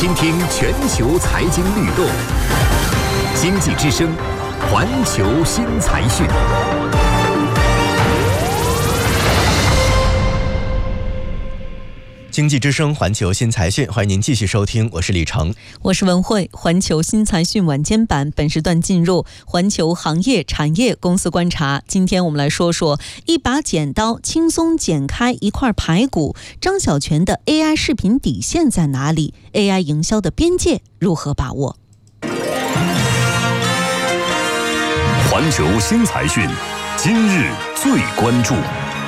倾听全球财经律动，经济之声，环球新财讯。 经济之声环球新财讯，欢迎您继续收听，我是李成， 我是文慧。环球新财讯晚间版本时段进入环球行业产业公司观察。今天我们来说说一把剪刀轻松剪开一块排骨，张小泉的 AI 视频底线在哪里？ AI 营销的边界如何把握？ 环球新财讯，今日最关注。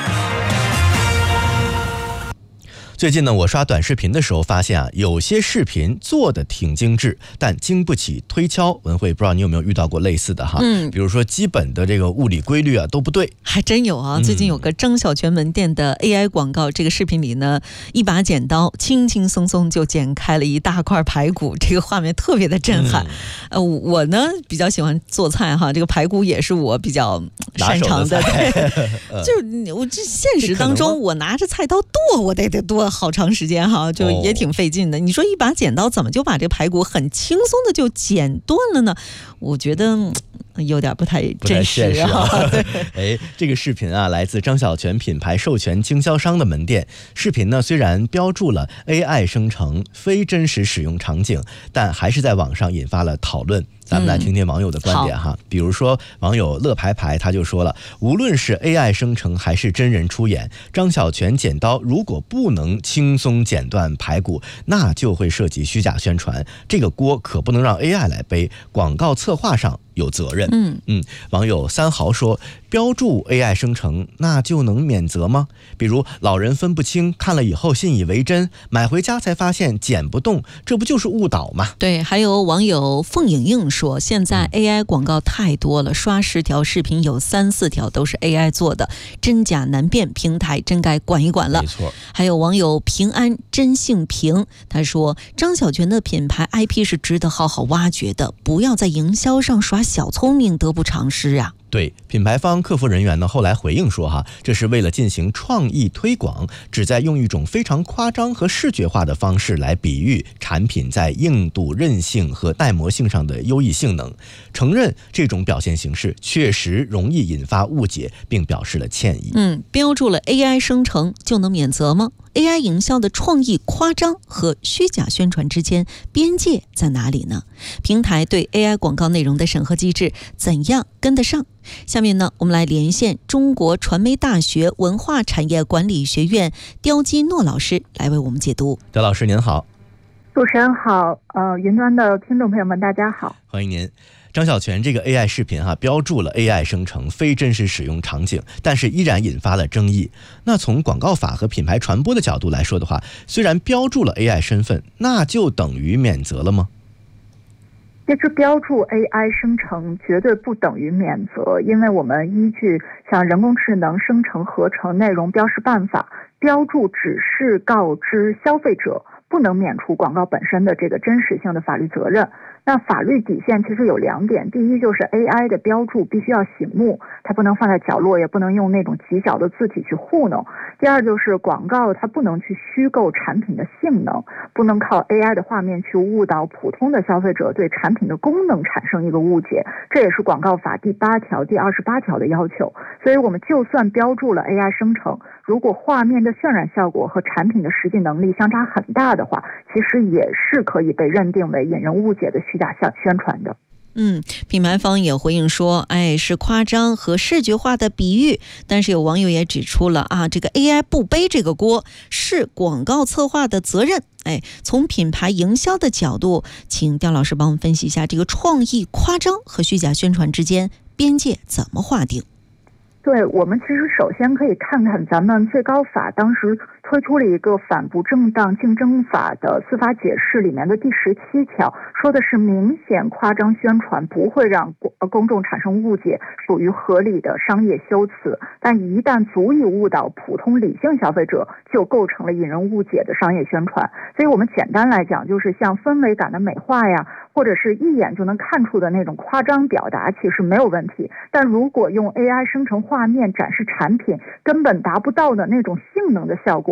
最近呢，我刷短视频的时候发现有些视频做的挺精致，但经不起推敲。文慧，不知道你有没有遇到过类似的哈？比如说基本的这个物理规律都不对。 还真有啊！最近有个张小泉门店的 AI 广告，这个视频里呢，一把剪刀轻轻松松就剪开了一大块排骨，这个画面特别的震撼。我呢比较喜欢做菜哈，这个排骨也是我比较擅长的。就是我这现实当中，我拿着菜刀剁，我得剁好长时间哈，就也挺费劲的。你说一把剪刀怎么就把这个排骨很轻松的就剪断了呢？我觉得有点不太真实啊。 这个视频来自张小泉品牌授权经销商的门店。视频呢虽然标注了 AI 生成非真实使用场景，但还是在网上引发了讨论。咱们来听听网友的观点哈。比如说网友乐排排他就说了，无论是 AI 生成还是真人出演，张小泉剪刀如果不能轻松剪断排骨，那就会涉及虚假宣传，这个锅可不能让 AI 来背，广告策划上有责任。网友三豪说，标注 AI 生成那就能免责吗？比如老人分不清，看了以后信以为真，买回家才发现剪不动，这不就是误导吗？ 对，还有网友凤影影说，现在 AI 广告太多了，刷10条视频有3、4条都是 AI 做的，真假难辨，平台真该管一管了。 没错。 还有网友平安真性平，他说张小泉的品牌 IP 是值得好好挖掘的，不要在营销上耍小聪明，得不偿失啊。 对，品牌方客服人员呢后来回应说这是为了进行创意推广，旨在用一种非常夸张和视觉化的方式来比喻产品在硬度、韧性和耐磨性上的优异性能，承认这种表现形式确实容易引发误解，并表示了歉意。 标注了 AI 生成就能免责吗？AI 营销的创意夸张和虚假宣传之间边界在哪里呢？平台对 AI 广告内容的审核机制怎样跟得上？下面呢，我们来连线中国传媒大学文化产业管理学院刁基诺老师来为我们解读。 刁老师您好。 主持人好，云端的听众朋友们大家好， 欢迎您。张小泉这个 AI 视频标注了 AI 生成非真实使用场景，但是依然引发了争议。那从广告法和品牌传播的角度来说的话，虽然标注了 AI 身份，那就等于免责了吗？ 其实标注 AI 生成绝对不等于免责，因为我们依据像人工智能生成合成内容标识办法，标注只是告知消费者，不能免除广告本身的这个真实性的法律责任。那法律底线其实有2点，第一就是 AI 的标注必须要醒目，它不能放在角落，也不能用那种极小的字体去糊弄。第二就是广告它不能去虚构产品的性能，不能靠 AI 的画面去误导普通的消费者对产品的功能产生一个误解，这也是广告法第8条、第28条的要求。所以我们就算标注了 AI 生成，如果画面的渲染效果和产品的实际能力相差很大的话，其实也是可以被认定为引人误解的虚假宣传的。 品牌方也回应说，是夸张和视觉化的比喻，但是有网友也指出了这个 AI 不背这个锅，是广告策划的责任。从品牌营销的角度，请刁老师帮我们分析一下这个创意夸张和虚假宣传之间边界怎么划定？ 对，我们其实首先可以看看咱们最高法当时推出了一个反不正当竞争法的司法解释里面的第17条，说的是明显夸张宣传不会让公众产生误解，属于合理的商业修辞，但一旦足以误导普通理性消费者，就构成了引人误解的商业宣传。所以我们简单来讲，就是像氛围感的美化呀，或者是一眼就能看出的那种夸张表达，其实没有问题。但如果用 AI 生成画面展示产品根本达不到的那种性能的效果，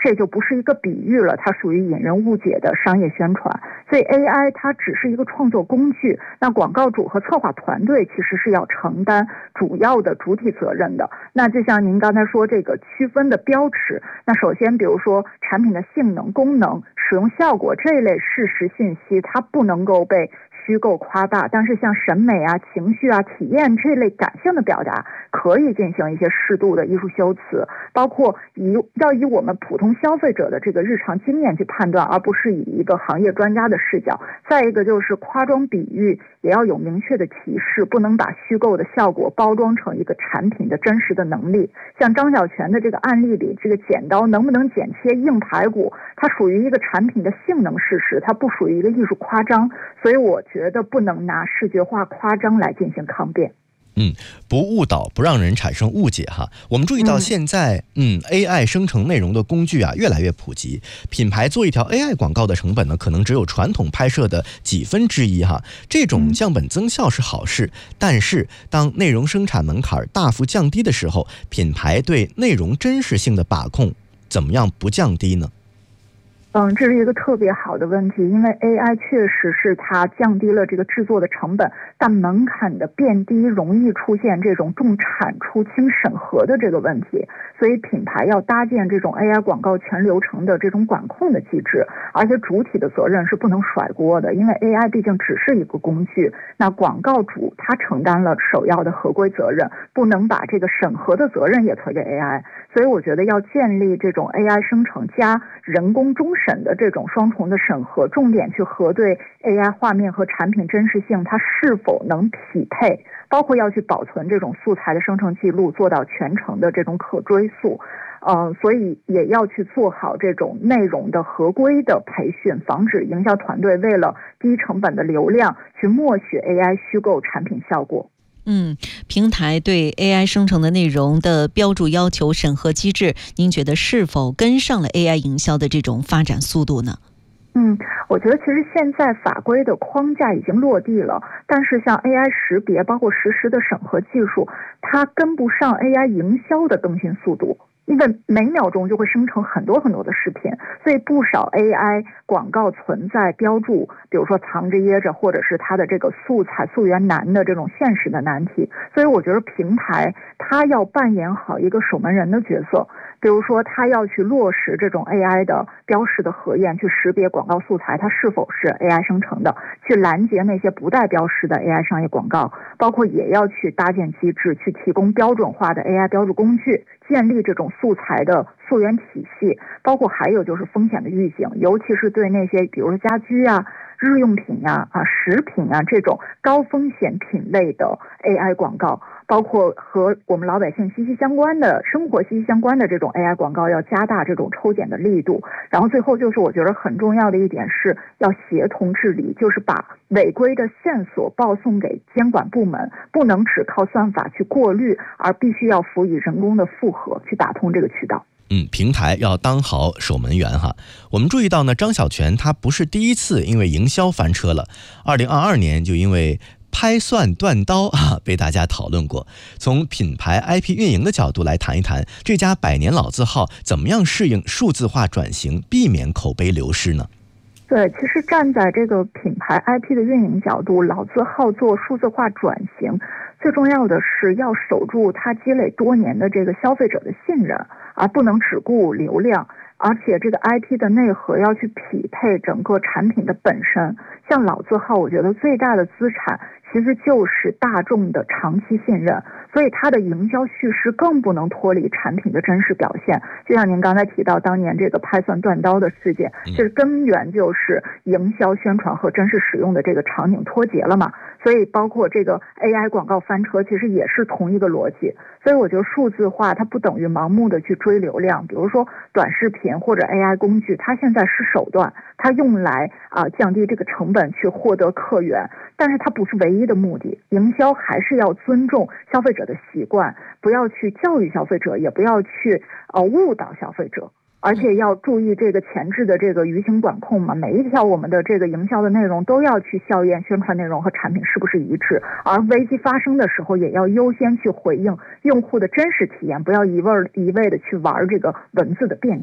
这就不是一个比喻了，它属于引人误解的商业宣传。所以 AI 它只是一个创作工具，那广告主和策划团队其实是要承担主要的主体责任的。那就像您刚才说这个区分的标尺，那首先比如说产品的性能、功能、使用效果这一类事实信息，它不能够被虚构夸大，但是像审美啊、情绪啊、体验这类感性的表达，可以进行一些适度的艺术修辞，包括要以我们普通消费者的这个日常经验去判断，而不是以一个行业专家的视角。再一个就是夸张比喻也要有明确的提示，不能把虚构的效果包装成一个产品的真实的能力。像张小泉的这个案例里，这个剪刀能不能剪切硬排骨，它属于一个产品的性能事实，它不属于一个艺术夸张，所以我觉得不能拿视觉化夸张来进行抗辩。 不误导，不让人产生误解哈。我们注意到现在，AI 生成内容的工具啊越来越普及，品牌做一条 AI 广告的成本呢，可能只有传统拍摄的几分之一哈。这种降本增效是好事，但是当内容生产门槛大幅降低的时候，品牌对内容真实性的把控怎么样不降低呢？ 这是一个特别好的问题，因为 AI 确实是它降低了这个制作的成本，但门槛的变低容易出现这种重产出轻审核的这个问题，所以品牌要搭建这种 AI 广告全流程的这种管控的机制，而且主体的责任是不能甩锅的，因为 AI 毕竟只是一个工具，那广告主他承担了首要的合规责任，不能把这个审核的责任也推给 AI， 所以我觉得要建立这种 AI 生成加人工终审的这种双重的审核，重点去核对 AI 画面和产品真实性它是否能匹配，包括要去保存这种素材的生成记录，做到全程的这种可追溯。所以也要去做好这种内容的合规的培训，防止营销团队为了低成本的流量去默许 AI 虚构产品效果。 平台对 AI 生成的内容的标注要求审核机制，您觉得是否跟上了 AI 营销的这种发展速度呢？ 我觉得其实现在法规的框架已经落地了，但是像 AI 识别包括实时的审核技术，它跟不上 AI 营销的更新速度。因为每秒钟就会生成很多很多的视频，所以不少 AI 广告存在标注，比如说藏着掖着，或者是它的这个素材溯源难的这种现实的难题。所以我觉得平台它要扮演好一个守门人的角色，比如说它要去落实这种 AI 的标识的核验，去识别广告素材它是否是 AI 生成的，去拦截那些不带标识的 AI 商业广告，包括也要去搭建机制，去提供标准化的 AI 标注工具，建立这种素材的溯源体系，包括还有就是风险的预警，尤其是对那些比如说家居啊、日用品啊、食品啊这种高风险品类的 AI 广告，包括和我们老百姓息息相关的生活息息相关的这种 AI 广告，要加大这种抽检的力度。然后最后就是我觉得很重要的一点是要协同治理，就是把违规的线索报送给监管部门，不能只靠算法去过滤，而必须要辅以人工的复核去打通这个渠道。 平台要当好守门员哈。我们注意到呢，张小泉他不是第一次因为营销翻车了，2022年就因为拍算断刀被大家讨论过。从品牌 IP 运营的角度来谈一谈，这家百年老字号怎么样适应数字化转型，避免口碑流失呢？ 对，其实站在这个品牌 IP 的运营角度，老字号做数字化转型，最重要的是要守住它积累多年的这个消费者的信任，而不能只顾流量，而且这个 IP 的内核要去匹配整个产品的本身。像老字号，我觉得最大的资产其实就是大众的长期信任，所以它的营销叙事更不能脱离产品的真实表现。就像您刚才提到当年这个拍算断刀的事件，这根源就是营销宣传和真实使用的这个场景脱节了嘛。所以包括这个 AI 广告翻车，其实也是同一个逻辑。所以我觉得数字化它不等于盲目的去追流量，比如说短视频或者 AI 工具，它现在是手段，它用来降低这个成本去获得客源，但是它不是唯一的目的。营销还是要尊重消费者的习惯，不要去教育消费者，也不要去误导消费者。而且要注意这个前置的这个舆情管控嘛，每一条我们的这个营销的内容都要去校验宣传内容和产品是不是一致，而危机发生的时候也要优先去回应用户的真实体验，不要一味的去玩这个文字的便捷。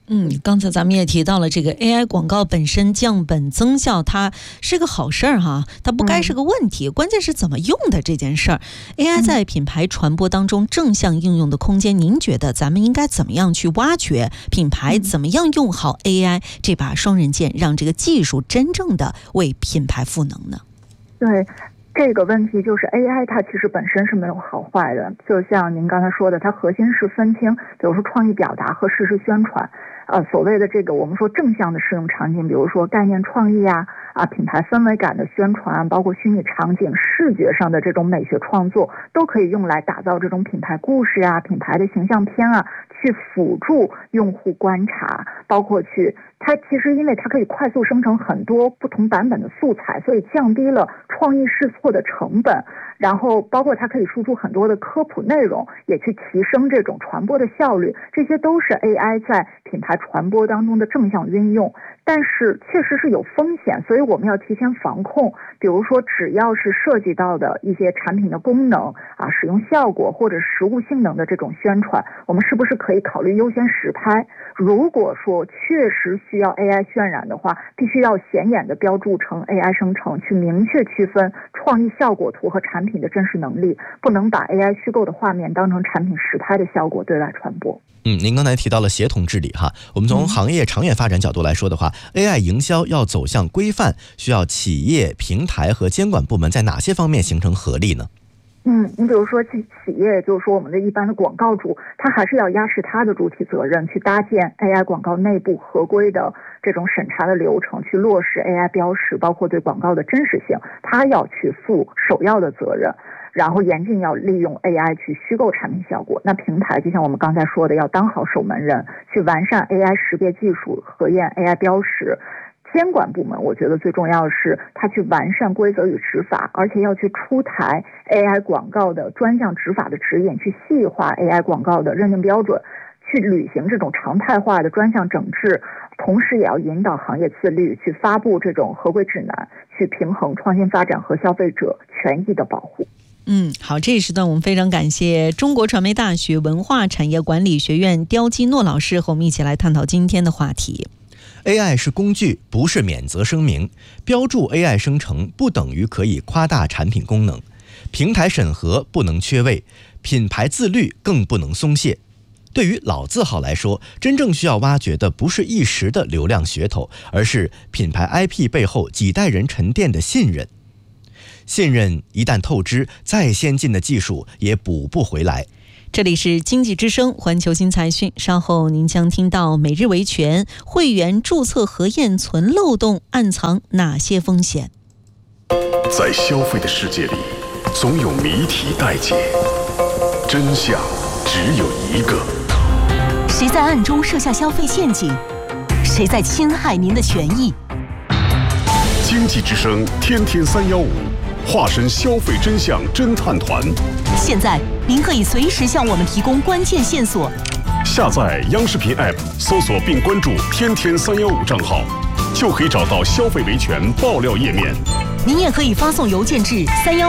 刚才咱们也提到了这个 AI 广告本身降本增效，它是个好事儿哈，它不该是个问题，关键是怎么用的这件事儿。AI 在品牌传播当中正向应用的空间，您觉得咱们应该怎么样去挖掘？品牌怎么样用好 AI 这把双刃剑，让这个技术真正的为品牌赋能呢？ 对。这个问题就是 AI 它其实本身是没有好坏的，就像您刚才说的，它核心是分清，比如说创意表达和事实宣传。所谓的这个我们说正向的使用场景，比如说概念创意品牌氛围感的宣传，包括虚拟场景、视觉上的这种美学创作，都可以用来打造这种品牌故事品牌的形象片去辅助用户观察，包括它其实因为它可以快速生成很多不同版本的素材，所以降低了创意试错的成本，然后包括它可以输出很多的科普内容，也去提升这种传播的效率，这些都是 AI 在品牌传播当中的正向运用。但是确实是有风险，所以我们要提前防控。比如说只要是涉及到的一些产品的功能使用效果或者实物性能的这种宣传，我们是不是可以考虑优先实拍？如果说确实需要 AI 渲染的话，必须要显眼的标注成 AI 生成，去明确区分创意效果图和产品的真实能力，不能把 AI 虚构的画面当成产品实拍的效果对外传播。 您刚才提到了协同治理我们从行业长远发展角度来说的话，AI 营销要走向规范，需要企业、平台和监管部门在哪些方面形成合力呢？ 你比如说企业，就是说我们的一般的广告主，他还是要压实他的主体责任，去搭建 AI 广告内部合规的这种审查的流程，去落实 AI 标识，包括对广告的真实性，他要去负首要的责任。然后严禁要利用 AI 去虚构产品效果。那平台就像我们刚才说的，要当好守门人，去完善 AI 识别技术，核验 AI 标识。监管部门我觉得最重要的是它去完善规则与执法，而且要去出台 AI 广告的专项执法的指引，去细化 AI 广告的认定标准，去履行这种常态化的专项整治，同时也要引导行业自律，去发布这种合规指南，去平衡创新发展和消费者权益的保护。 好，这一时段我们非常感谢中国传媒大学文化产业管理学院刁基诺老师和我们一起来探讨今天的话题。 AI 是工具，不是免责声明。标注 AI 生成不等于可以夸大产品功能。平台审核不能缺位，品牌自律更不能松懈。对于老字号来说，真正需要挖掘的不是一时的流量噱头，而是品牌 IP 背后几代人沉淀的信任。信任一旦透支，再先进的技术也补不回来。 这里是经济之声环球新财讯，稍后您将听到每日维权会员注册核验存漏洞暗藏哪些风险。 在消费的世界里，总有谜题待解，真相只有一个。 谁在暗中设下消费陷阱？谁在侵害您的权益？ 经济之声天天315，化身消费真相侦探团。 现在您可以随时向我们提供关键线索。 下载央视频 App， 搜索并关注天天315账号，就可以找到消费维权爆料页面。 您也可以发送邮件至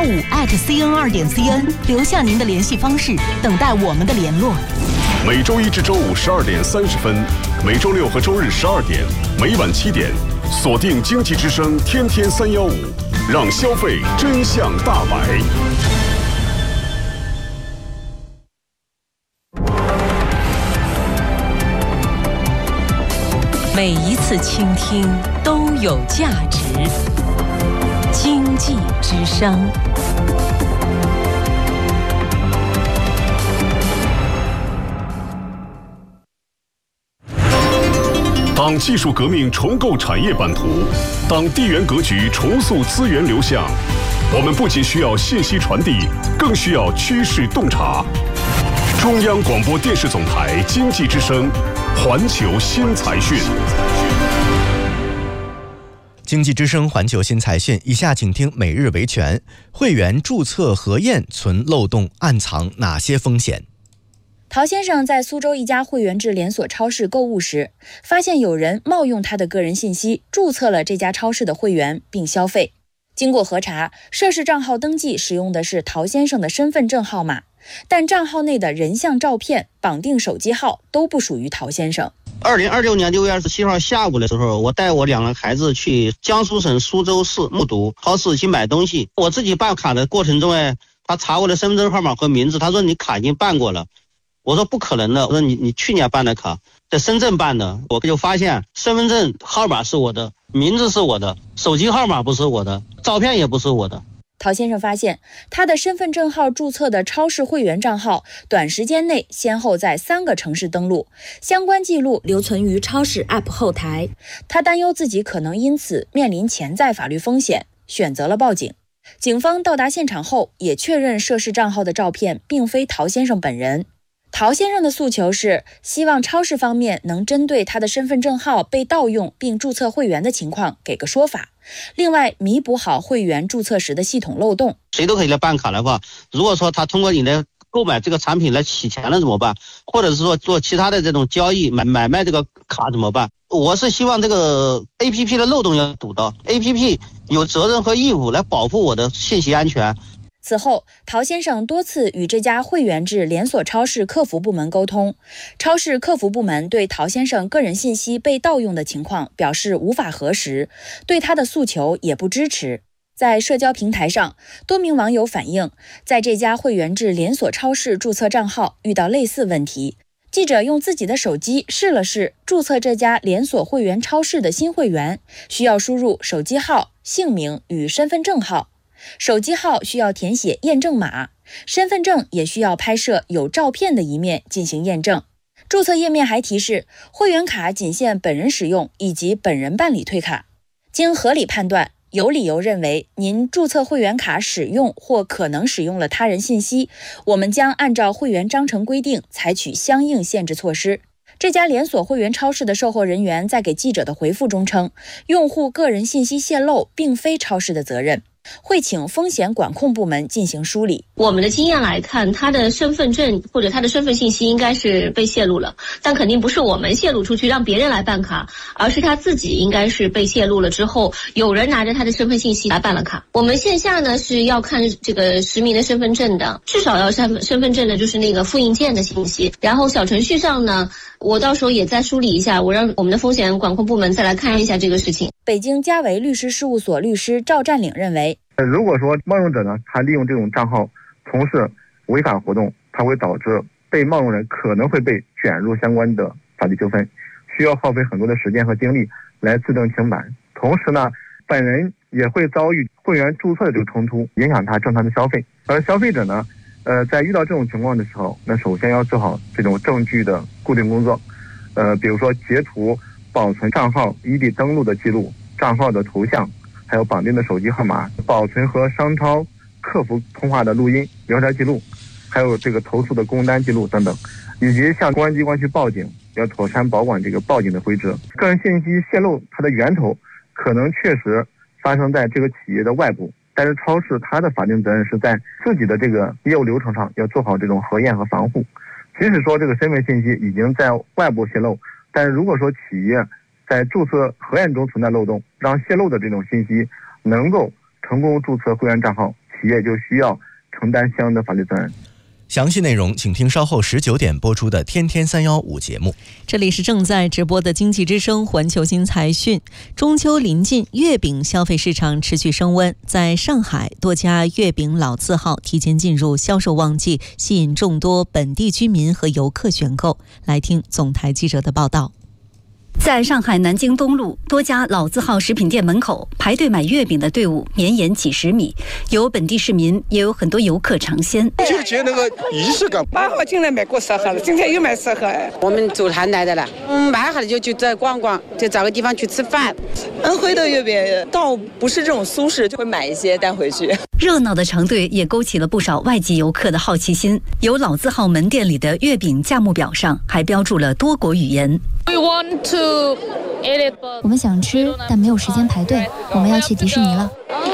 315@cn2.cn， 留下您的联系方式，等待我们的联络。 每周一至周五12点30分，每周六和周日12点，每晚7点，锁定经济之声天天315，让消费真相大白。 每一次倾听都有价值。经济之声。 当技术革命重构产业版图，当地缘格局重塑资源流向，我们不仅需要信息传递，更需要趋势洞察。中央广播电视总台经济之声，环球新财讯。 经济之声环球新财讯，以下请听每日维权会员注册核验存漏洞暗藏哪些风险。 陶先生在苏州一家会员制连锁超市购物时，发现有人冒用他的个人信息注册了这家超市的会员并消费。经过核查，涉事账号登记使用的是陶先生的身份证号码，但账号内的人像照片、绑定手机号都不属于陶先生。 2026年6月27号下午的时候，我带我2个孩子去江苏省苏州市目睹超市去买东西。我自己办卡的过程中，他查我的身份证号码和名字，他说你卡已经办过了。我说不可能的，我说你去年办的卡，在深圳办的。我就发现身份证号码是我的，名字是我的，手机号码不是我的，照片也不是我的。 陶先生发现，他的身份证号注册的超市会员账号，短时间内先后在3个城市登录，相关记录留存于超市 App 后台。他担忧自己可能因此面临潜在法律风险，选择了报警。警方到达现场后，也确认涉事账号的照片并非陶先生本人。陶先生的诉求是希望超市方面能针对他的身份证号被盗用并注册会员的情况给个说法，另外弥补好会员注册时的系统漏洞。 谁都可以来办卡的话，如果说他通过你的购买这个产品来洗钱了怎么办？或者是说做其他的这种交易买卖这个卡怎么办？我是希望这个 APP 的漏洞要堵到， APP 有责任和义务来保护我的信息安全。 此后，陶先生多次与这家会员制连锁超市客服部门沟通，超市客服部门对陶先生个人信息被盗用的情况表示无法核实，对他的诉求也不支持。在社交平台上，多名网友反映，在这家会员制连锁超市注册账号遇到类似问题。记者用自己的手机试了试注册这家连锁会员超市的新会员，需要输入手机号、姓名与身份证号。手机号需要填写验证码，身份证也需要拍摄有照片的一面进行验证。注册页面还提示，会员卡仅限本人使用以及本人办理退卡。经合理判断，有理由认为您注册会员卡使用或可能使用了他人信息，我们将按照会员章程规定采取相应限制措施。这家连锁会员超市的售后人员在给记者的回复中称，用户个人信息泄露并非超市的责任，会请风险管控部门进行梳理。 我们的经验来看，他的身份证或者他的身份信息应该是被泄露了，但肯定不是我们泄露出去让别人来办卡，而是他自己应该是被泄露了之后，有人拿着他的身份信息来办了卡。我们线下呢是要看这个实名的身份证的，至少要身份证的就是那个复印件的信息，然后小程序上呢，我到时候也再梳理一下，我让我们的风险管控部门再来看一下这个事情。 北京嘉维律师事务所律师赵占领认为， 如果说冒用者呢，他利用这种账号从事违法活动，它会导致被冒用人可能会被卷入相关的法律纠纷，需要耗费很多的时间和精力来自证清白。同时呢，本人也会遭遇会员注册的这个冲突，影响他正常的消费。而消费者呢，在遇到这种情况的时候，那首先要做好这种证据的固定工作，比如说截图、保存账号异地登录的记录、账号的头像，还有绑定的手机号码，保存和商超客服通话的录音、聊天记录，还有这个投诉的工单记录等等，以及向公安机关去报警，要妥善保管这个报警的灰质。个人信息泄露它的源头可能确实发生在这个企业的外部，但是超市它的法定责任是在自己的这个业务流程上要做好这种核验和防护。即使说这个身份信息已经在外部泄露，但是如果说企业在注册核验中存在漏洞，让泄露的这种信息能够成功注册会员账号，企业就需要承担相应的法律责任。 详细内容请听稍后19点播出的《天天315》节目。 这里是正在直播的经济之声环球新财讯。中秋临近，月饼消费市场持续升温。在上海，多家月饼老字号提前进入销售旺季，吸引众多本地居民和游客选购。来听总台记者的报道。 在上海南京东路，多家老字号食品店门口排队买月饼的队伍绵延几十米，有本地市民，也有很多游客尝鲜。 就觉得那个仪式感。8号进来买过10盒了，今天又买10盒。 我们走摊来的了，买好了就再逛逛，就找个地方去吃饭。 安徽的月饼倒不是这种苏式，就会买一些带回去。 热闹的长队也勾起了不少外籍游客的好奇心。有老字号门店里的月饼价目表上还标注了多国语言。 我们想吃，但没有时间排队，我们要去迪士尼了。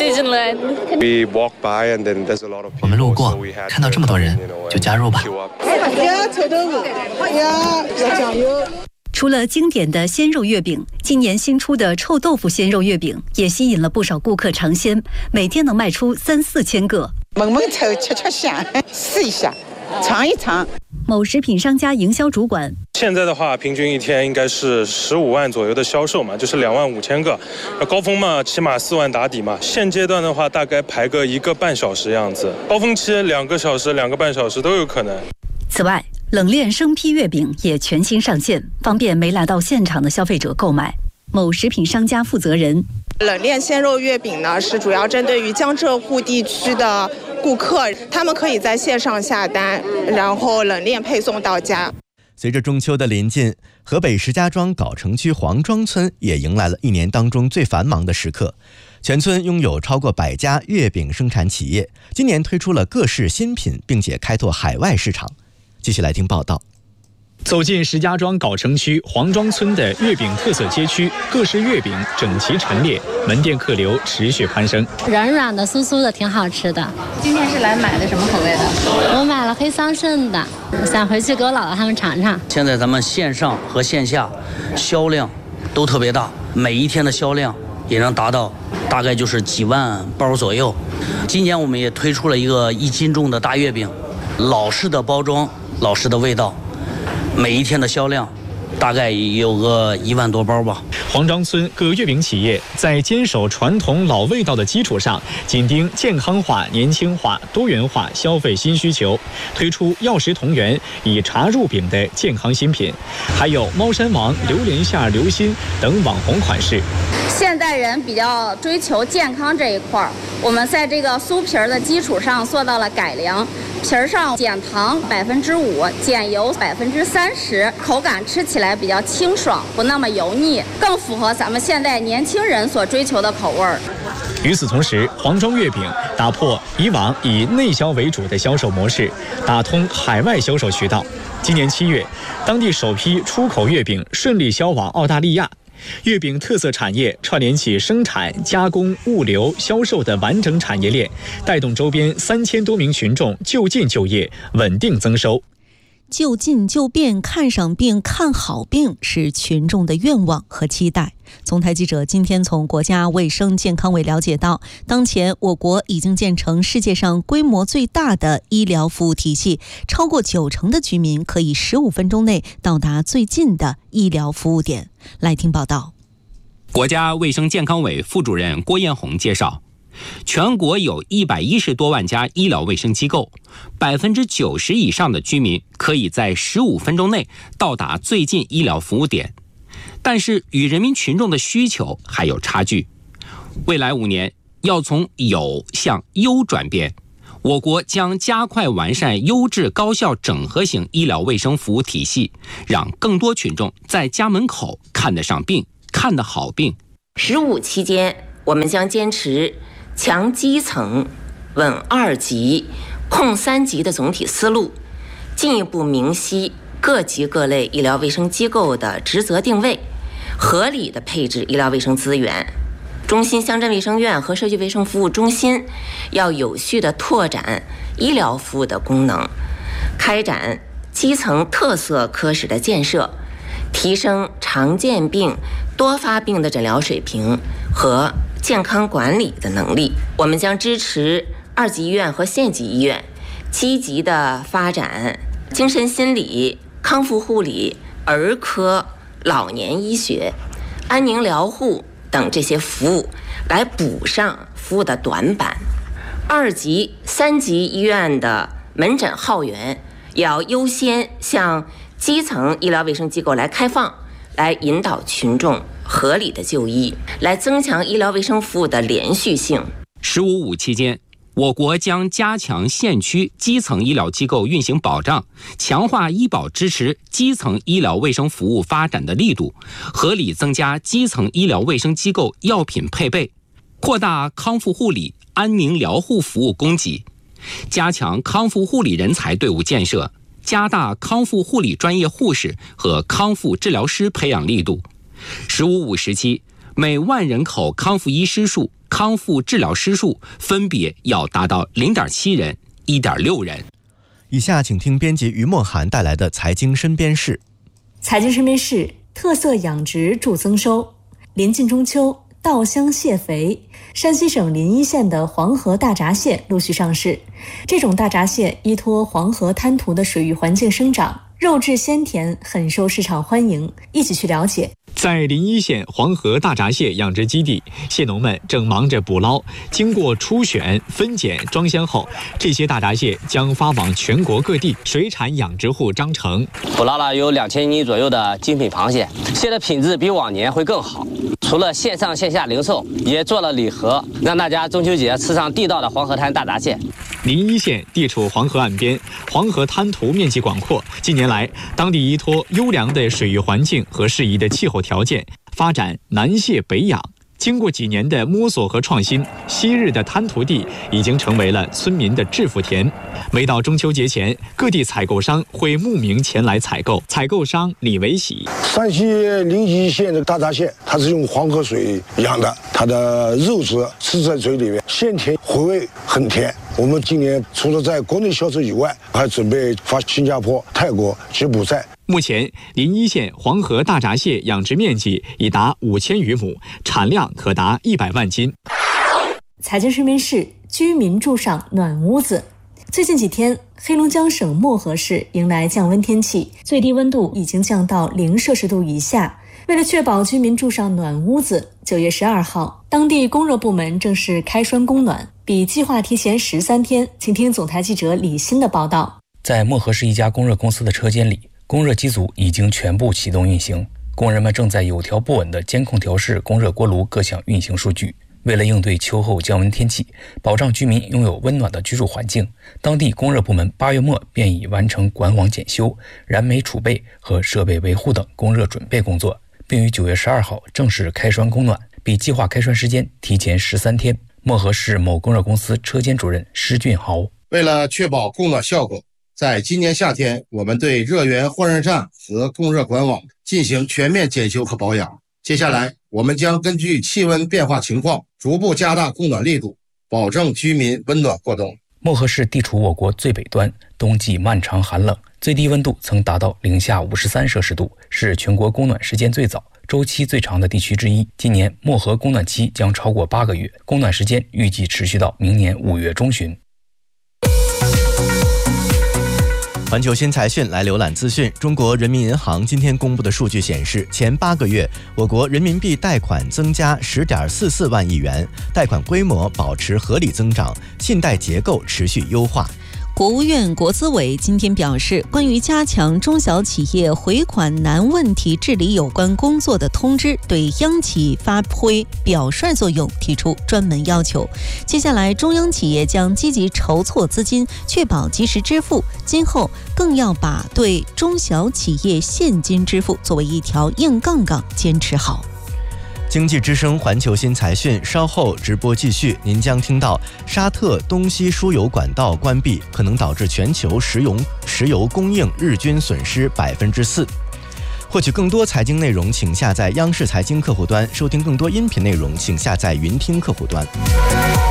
我们路过，看到这么多人，就加入吧。 臭豆腐，要酱油。 除了经典的鲜肉月饼，今年新出的臭豆腐鲜肉月饼也吸引了不少顾客尝鲜，每天能卖出3-4千个。 闻闻臭，吃吃香，试一下。 尝一尝。 某食品商家营销主管， 现在的话，平均一天应该是15万左右的销售嘛，就是25000个。高峰嘛，起码4万打底嘛。现阶段的话，大概排个1个半小时样子，高峰期2个小时、2个半小时都有可能。 此外，冷链生坯月饼也全新上线，方便没来到现场的消费者购买。某食品商家负责人， 冷链鲜肉月饼呢，是主要针对于江浙沪地区的顾客，他们可以在线上下单，然后冷链配送到家。 随着中秋的临近，河北石家庄藁城区黄庄村也迎来了一年当中最繁忙的时刻。全村拥有超过100家月饼生产企业，今年推出了各式新品，并且开拓海外市场。继续来听报道。 走进石家庄藁城区黄庄村的月饼特色街区，各式月饼整齐陈列，门店客流持续攀升。 软软的、酥酥的，挺好吃的。 今天是来买的什么口味的？ 我买了黑桑葚的，想回去给我姥姥他们尝尝。 现在咱们线上和线下销量都特别大，每一天的销量也能达到大概就是几万包左右。今年我们也推出了一个1斤重的大月饼，老式的包装，老式的味道。每一天的销量大概有个1万多包吧。 黄庄村各月饼企业在坚守传统老味道的基础上，紧盯健康化、年轻化、多元化消费新需求，推出药食同源、以茶入饼的健康新品，还有猫山王、榴莲馅、流心等网红款式。 现代人比较追求健康这一块，我们在这个酥皮儿的基础上做到了改良。皮儿上减糖5%，减油30%，口感吃起来比较清爽，不那么油腻，更符合咱们现在年轻人所追求的口味儿。 与此同时，黄庄月饼打破以往以内销为主的销售模式，打通海外销售渠道。今年7月，当地首批出口月饼顺利销往澳大利亚。月饼特色产业串联起生产、加工、物流、销售的完整产业链，带动周边3000多名群众就近就业，稳定增收。 就近就便，看上病、看好病是群众的愿望和期待。总台记者今天从国家卫生健康委了解到，当前我国已经建成世界上规模最大的医疗服务体系，超过90%的居民可以15分钟内到达最近的医疗服务点。来听报道。 国家卫生健康委副主任郭艳红介绍，全国有110多万家医疗卫生机构，90%以上的居民可以在15分钟内到达最近医疗服务点，但是与人民群众的需求还有差距。未来5年要从有向优转变，我国将加快完善优质高效整合型医疗卫生服务体系，让更多群众在家门口看得上病、看得好病。 15期间，我们将坚持强基层、稳2级、控3级的总体思路，进一步明晰各级各类医疗卫生机构的职责定位，合理的配置医疗卫生资源。中心乡镇卫生院和社区卫生服务中心要有序地拓展医疗服务的功能，开展基层特色科室的建设，提升常见病、多发病的诊疗水平和健康管理的能力。我们将支持2级医院和县级医院积极地发展精神心理、康复护理、儿科、老年医学、安宁疗护等这些服务，来补上服务的短板。2级、3级医院的门诊号源也要优先向基层医疗卫生机构来开放，来引导群众合理的就医，来增强医疗卫生服务的连续性。 15.5期间，我国将加强县区基层医疗机构运行保障，强化医保支持基层医疗卫生服务发展的力度，合理增加基层医疗卫生机构药品配备，扩大康复护理、安宁疗护服务供给，加强康复护理人才队伍建设，加大康复护理专业护士和康复治疗师培养力度。15.5时期，每万人口康复医师数、康复治疗师数分别要达到0.7人、1.6人。 以下请听编辑于梦涵带来的财经身边事。 财经身边事，特色养殖助增收。临近中秋， 稻香蟹肥。山西省临沂县的黄河大闸蟹陆续上市，这种大闸蟹依托黄河滩涂的水域环境生长，肉质鲜甜，很受市场欢迎。一起去了解。 在临沂县黄河大闸蟹养殖基地，蟹农们正忙着捕捞。经过初选、分拣、装箱后，这些大闸蟹将发往全国各地。水产养殖户张成捕捞了有2000斤左右的精品螃蟹，蟹的品质比往年会更好。除了线上线下零售，也做了礼盒，让大家中秋节吃上地道的黄河滩大闸蟹。 临沂县地处黄河岸边，黄河滩涂面积广阔。近年来，当地依托优良的水域环境和适宜的气候条件，发展南蟹北养。经过几年的摸索和创新，昔日的滩涂地已经成为了村民的致富田。每到中秋节前，各地采购商会慕名前来采购。采购商李维喜： 山西临沂县的大闸蟹，它是用黄河水养的，它的肉质吃在嘴里面鲜甜，回味很甜。我们今年除了在国内销售以外，还准备发新加坡、泰国、柬埔寨。 目前，临沂县黄河大闸蟹养殖面积已达5000余亩，产量可达100万斤。 财经市民市居民住上暖屋子。最近几天，黑龙江省漠河市迎来降温天气，最低温度已经降到0摄氏度以下。为了确保居民住上暖屋子，9月12号，当地供热部门正式开栓供暖，比计划提前13天。请听总台记者李欣的报道。 在漠河市一家供热公司的车间里，供热机组已经全部启动运行，工人们正在有条不紊地监控调试供热锅炉各项运行数据。为了应对秋后降温天气，保障居民拥有温暖的居住环境，当地供热部门8月末便已完成管网检修、燃煤储备和设备维护等供热准备工作，并于9月12号正式开栓供暖，比计划开栓时间提前13天。漠河市某供热公司车间主任施俊豪： 为了确保供暖效果，在今年夏天，我们对热源换热站和供热管网进行全面检修和保养。接下来，我们将根据气温变化情况，逐步加大供暖力度，保证居民温暖过冬。 漠河市地处我国最北端，冬季漫长寒冷，最低温度曾达到零下53摄氏度，是全国供暖时间最早、周期最长的地区之一。今年漠河供暖期将超过8个月，供暖时间预计持续到明年5月中旬。 环球新财讯来浏览资讯。中国人民银行今天公布的数据显示，前8个月，我国人民币贷款增加10.44万亿元，贷款规模保持合理增长，信贷结构持续优化。 国务院国资委今天表示，关于加强中小企业回款难问题治理有关工作的通知对央企发挥表率作用提出专门要求。接下来，中央企业将积极筹措资金，确保及时支付。今后更要把对中小企业现金支付作为一条硬杠杠坚持好。 经济之声环球新财讯稍后直播继续，您将听到沙特东西输油管道关闭，可能导致全球石油供应日均损失4%。获取更多财经内容，请下载央视财经客户端；收听更多音频内容，请下载云听客户端。